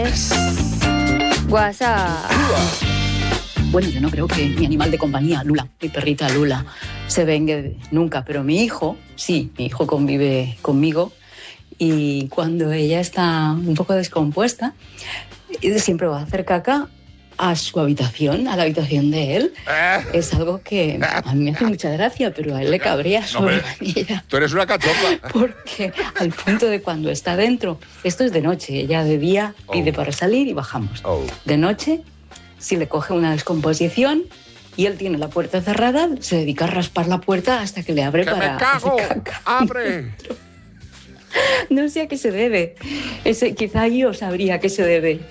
WhatsApp. Bueno, yo no creo que mi animal de compañía, Lula, mi perrita Lula, se vengue nunca, pero mi hijo, sí, mi hijo convive conmigo y cuando ella está un poco descompuesta, siempre va a hacer caca a su habitación, a la habitación de él. Es algo que a mí me hace mucha gracia, pero a él le cabría sobremanera. Tú eres una cachorra. Porque al punto de cuando está dentro, esto es de noche, ella de día pide para salir y bajamos. De noche, si le coge una descomposición y él tiene la puerta cerrada, se dedica a raspar la puerta hasta que le abre para ¡Me cago! hacer caca. ¡Abre! No sé a qué se debe. Quizá yo sabría a qué se debe.